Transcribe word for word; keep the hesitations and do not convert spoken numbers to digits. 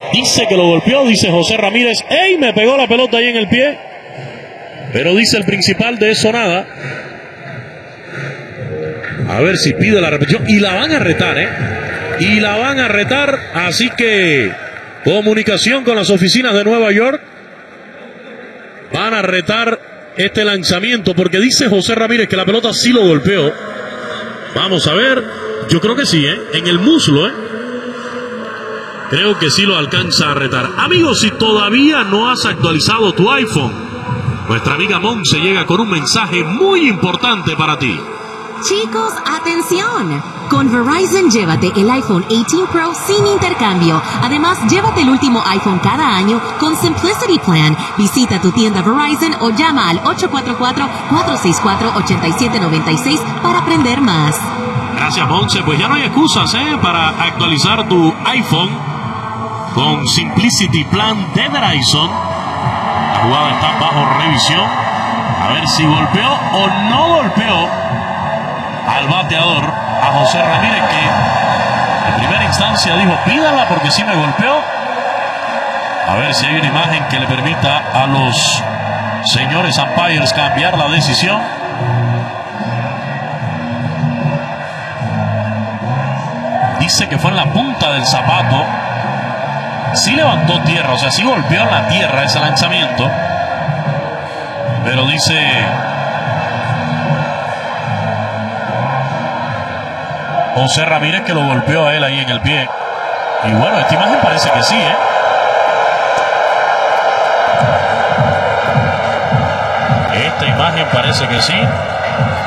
Dice que lo golpeó, dice José Ramírez. ¡Ey! Me pegó la pelota ahí en el pie. Pero dice el principal, de eso nada. A ver si pide la repetición. Y la van a retar, ¿eh? Y la van a retar. Así que comunicación con las oficinas de Nueva York. Van a retar este lanzamiento porque dice José Ramírez que la pelota sí lo golpeó. Vamos a ver. Yo creo que sí, ¿eh? En el muslo, ¿eh? Creo que sí lo alcanza a retar. Amigos, si todavía no has actualizado tu iPhone, nuestra amiga Monse llega con un mensaje muy importante para ti. Chicos, atención. Con Verizon llévate el iPhone dieciocho Pro sin intercambio. Además, llévate el último iPhone cada año con Simplicity Plan. Visita tu tienda Verizon o llama al ocho cuatro cuatro, cuatro seis cuatro, ocho siete nueve seis para aprender más. Gracias, Monse. Pues ya no hay excusas, ¿eh? Para actualizar tu iPhone con Simplicity Plan de Verizon. La jugada está bajo revisión. A ver si golpeó o no golpeó al bateador, a José Ramírez, que en primera instancia dijo pídala porque sí me golpeó. A ver si hay una imagen que le permita a los señores umpires cambiar la decisión. Dice que fue en la punta del zapato. Sí levantó tierra, o sea, sí golpeó en la tierra ese lanzamiento. Pero dice José Ramírez que lo golpeó a él ahí en el pie. Y bueno, esta imagen parece que sí, ¿eh? Esta imagen parece que sí.